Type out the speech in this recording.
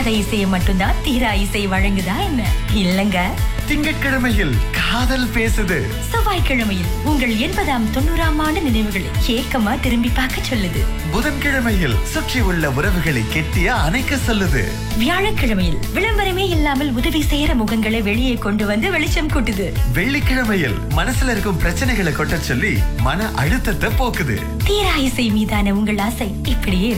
தீராத இசையை மட்டும்தான் தீரா இசை வழங்குதா என்ன? இல்லங்க. திங்கட்கிழமையில் காதல் பேசுது. செவ்வாய்க்கிழமையில் உங்கள் 80ஆம் 90ஆம் ஆண்டு நினைவுகளை ஏக்கமா திரும்பி பார்க்க சொல்லுது. புதன்கிழமையில் சுற்றி உள்ள உறவுகளை கெட்டியா அணைக்க சொல்லுது. வியாழக்கிழமையில் விளம்பரமே இல்லாமல் உதவி செய்யற முகங்களை வெளியே கொண்டு வந்து வெளிச்சம் கூட்டுது. வெள்ளிக்கிழமையில் மனசுல இருக்கும் பிரச்சனைகளை கொட்ட சொல்லி மன அழுத்தத்தை போக்குது. தீரா இசை மீதான உங்கள் ஆசை இப்படியே